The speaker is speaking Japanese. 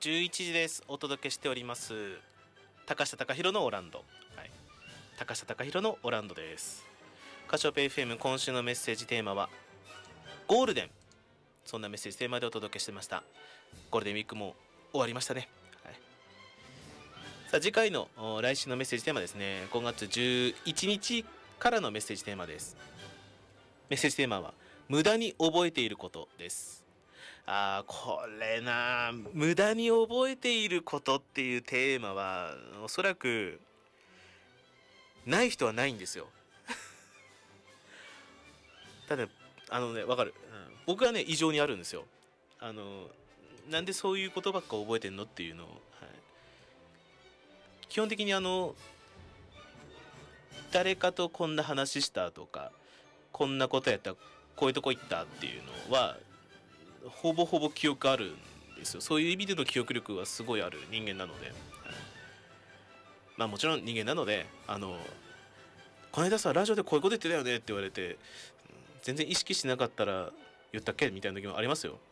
11時です。お届けしております高下貴弘のオランド、はい、高下貴弘のオランドです。カシオペイ FM 今週のメッセージテーマはゴールデン、そんなメッセージテーマでお届けしてました。ゴールデンウィークも終わりましたね、はい、さあ次回の来週のメッセージテーマですね。5月11日からのメッセージテーマです。メッセージテーマは無駄に覚えていることです。これな、無駄に覚えていることっていうテーマはおそらくない人はないんですよ。ただわかる、僕はね異常にあるんですよ。なんでそういうことばっか覚えてんのっていうのを、基本的に誰かとこんな話したとか、こんなことやったらこういうとこ行ったっていうのはほぼほぼ記憶あるんですよ。そういう意味での記憶力はすごいある人間なので、まあもちろん人間なので、この間さラジオでこういうこと言ってたよねって言われて、全然意識しなかったら言ったっけみたいな時もありますよ。